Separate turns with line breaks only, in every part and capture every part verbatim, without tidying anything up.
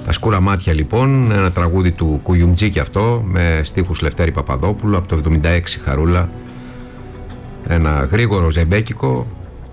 Τα σκούρα μάτια λοιπόν, ένα τραγούδι του Κουγιουμτζή και αυτό, με στίχους Λευτέρη Παπαδόπουλου, από το εβδομήντα έξι Χαρούλα. Ένα γρήγορο ζεμπέκικο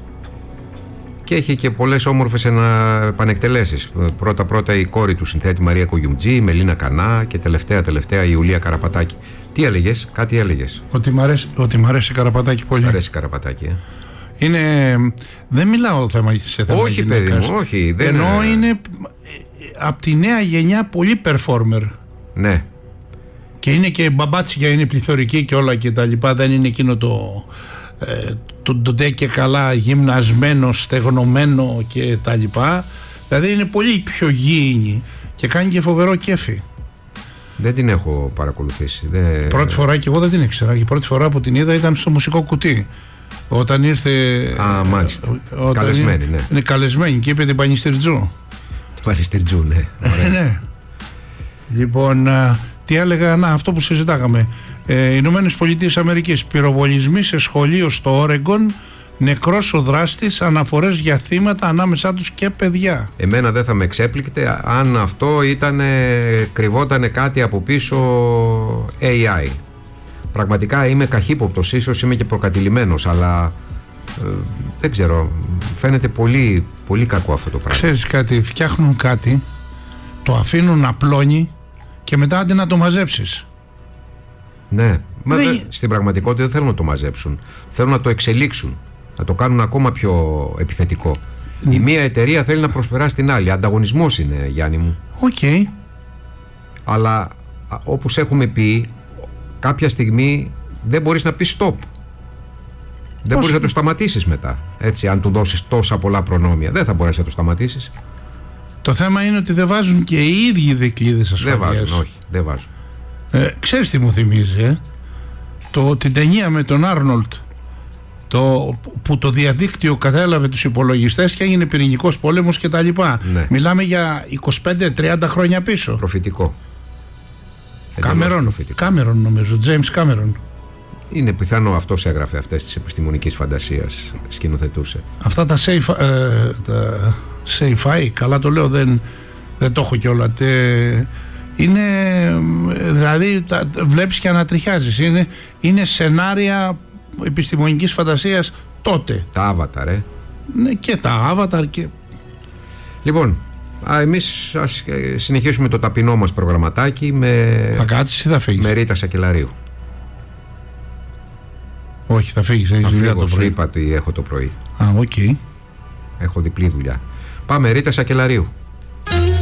και έχει και πολλές όμορφες επανεκτελέσεις. Πρώτα πρώτα η κόρη του συνθέτη Μαρία Κουγιουμτζή, η Μελίνα Κανά, και τελευταία τελευταία η Ιουλία Καραπατάκη. Τι έλεγες, κάτι έλεγες?
Ότι μ' αρέσει, ότι μ' αρέσει η Καραπατάκη πολύ.
Μ' αρέσει η Καραπατάκη, ε.
Είναι, δεν μιλάω θέμα σε θέμα
όχι παιδί μου, όχι δεν
ενώ είναι, είναι από τη νέα γενιά πολύ performer.
Ναι.
Και είναι και μπαμπάτσια, είναι πληθωρική και όλα και τα λοιπά. Δεν είναι εκείνο το ε, το, το ντε και καλά γυμνασμένο, στεγνωμένο και τα λοιπά. Δηλαδή είναι πολύ πιο γήινη και κάνει και φοβερό κέφι.
Δεν την έχω παρακολουθήσει. Δεν...
Πρώτη φορά και εγώ δεν την ήξερα. Και πρώτη φορά που την είδα ήταν στο Μουσικό Κουτί. Όταν ήρθε.
Α, μάλιστα. Όταν καλεσμένη, ναι.
Είναι καλεσμένη και είπε την Πανιστηρτζού.
Την Πανιστηρτζού, ναι.
ναι. Λοιπόν, α, τι έλεγα, να, αυτό που συζητάγαμε. Ε, Ηνωμένες Πολιτείες Αμερικής. Πυροβολισμοί σε σχολείο στο Όρεγκον. Νεκρός ο δράστης, αναφορές για θύματα, ανάμεσά τους και παιδιά.
Εμένα δεν θα με εξέπληκτε αν αυτό ήτανε, κρυβότανε κάτι από πίσω έι άι. Πραγματικά είμαι καχύποπτος, ίσως είμαι και προκατηλημένος, αλλά ε, δεν ξέρω, φαίνεται πολύ, πολύ κακό αυτό το πράγμα.
Ξέρεις κάτι, φτιάχνουν κάτι, το αφήνουν να πλώνει και μετά άντε να το μαζέψεις.
Ναι, μα
δεν...
δε, στην πραγματικότητα δεν θέλουν να το μαζέψουν, θέλουν να το εξελίξουν, να το κάνουν ακόμα πιο επιθετικό. Mm. Η μία εταιρεία θέλει να προσπεράσει την άλλη, ανταγωνισμός είναι, Γιάννη μου.
Οκ. Okay.
Αλλά όπως έχουμε πει, κάποια στιγμή δεν μπορείς να πεις stop. Δεν μπορείς να το σταματήσεις μετά. Έτσι, αν του δώσεις τόσα πολλά προνόμια, δεν θα μπορέσεις να το σταματήσεις.
Το θέμα είναι ότι δεν βάζουν και οι ίδιοι δικλείδες ασφαλείας.
Δεν βάζουν, όχι, δεν βάζουν.
Ε, ξέρεις τι μου θυμίζει, ε? Το, την ταινία με τον Άρνολτ, το, που το διαδίκτυο κατέλαβε τους υπολογιστές και έγινε πυρηνικός πόλεμος και τα λοιπά.
Ναι.
Μιλάμε για είκοσι πέντε τριάντα χρόνια πίσω.
Προφητικό.
Κάμερον, Κάμερον νομίζω, James Κάμερον.
Είναι πιθανό αυτός έγραφε αυτές τις επιστημονικής φαντασίας, σκηνοθετούσε.
Αυτά τα sci-fi, ε, τα sci-fi, καλά το λέω, δεν, δεν το έχω κιόλα. Είναι, δηλαδή τα, βλέπεις και ανατριχιάζεις. Είναι, είναι σενάρια επιστημονικής φαντασίας τότε.
Τα Avatar, ε.
Ναι, και τα Avatar και...
Λοιπόν, α, εμείς ας συνεχίσουμε το ταπεινό μας προγραμματάκι με...
Θα κάτσεις ή θα φύγεις?
Με Ρίτα Σακελαρίου.
Όχι, θα φύγεις, έχεις δουλειά το πρωί.
Σου είπα ότι έχω το πρωί.
Α, οκ. Okay.
Έχω διπλή δουλειά. Πάμε, Ρίτα Σακελαρίου.